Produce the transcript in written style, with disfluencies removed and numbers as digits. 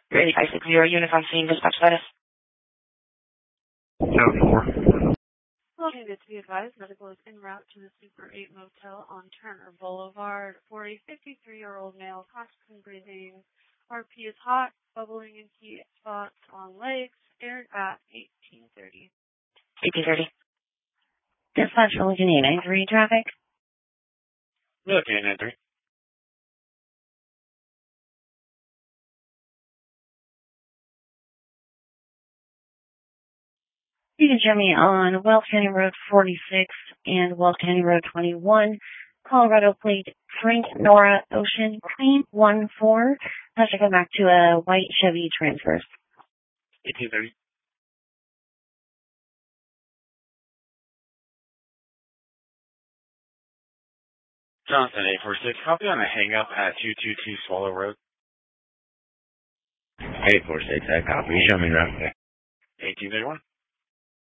Grady 560 unit on scene, dispatch status. 7-4. Okay, good to be advised. Medical is en route to the Super 8 Motel on Turner Boulevard for a 53-year-old male, constant breathing. RP is hot, bubbling in heat spots on legs, aired at 1830. 1830. Dispatch for looking at 9-3 traffic. Looking at 9-3. You can join me on Wells County Road 46 and Wells County Road 21, Colorado plate Frank Nora Ocean Queen 14. That should come back to a white Chevy Transverse. 1830. Johnson 846, copy on a hang up at 222 Swallow Road. 846, I copy. Show me route. 1831.